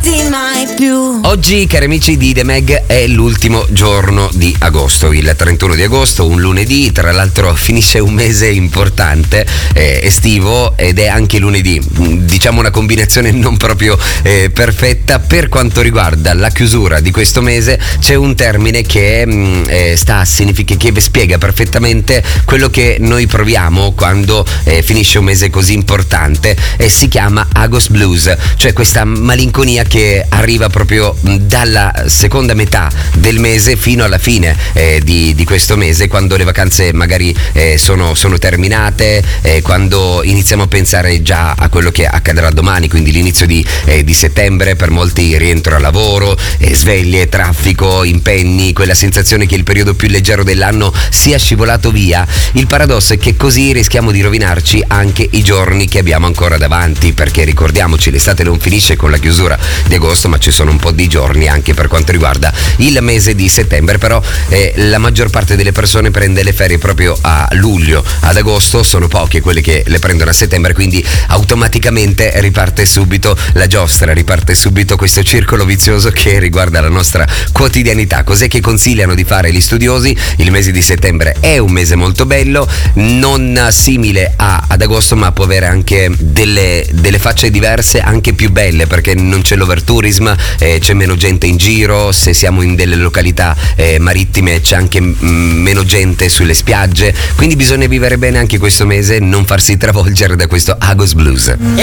lasciarti mai più. Oggi, cari amici di The Mag, è l'ultimo giorno di agosto, il 31 di agosto, un lunedì. Tra l'altro finisce un mese importante, estivo, ed è anche lunedì. Diciamo una combinazione non proprio perfetta. Per quanto riguarda la chiusura di questo mese, c'è un termine che che spiega perfettamente quello che noi proviamo quando finisce un mese così importante, e si chiama August Blues, cioè questa malinconia che arriva proprio dalla seconda metà del mese fino alla fine di questo mese, quando le vacanze magari sono terminate, quando iniziamo a pensare già a quello che accadrà domani, quindi l'inizio di settembre. Per molti rientro al lavoro, sveglie, traffico, impegni, quella sensazione che il periodo più leggero dell'anno sia scivolato via. Il paradosso è che così rischiamo di rovinarci anche i giorni che abbiamo ancora davanti, perché ricordiamoci, l'estate non finisce con la chiusura di agosto, ma ci sono un po' di giorni anche per quanto riguarda il mese di settembre. Però la maggior parte delle persone prende le ferie proprio a luglio. Ad agosto sono poche quelle che le prendono a settembre, quindi automaticamente riparte subito la giostra, riparte subito questo circolo vizioso che riguarda la nostra quotidianità. Cos'è che consigliano di fare gli studiosi? Il mese di settembre è un mese molto bello, non simile ad agosto, ma può avere anche delle facce diverse, anche più belle, perché non c'è l'overtourism, c'è meno gente in giro. Se siamo in delle località marittime c'è anche meno gente sulle spiagge, quindi bisogna vivere bene anche questo mese, non farsi travolgere da questo August Blues.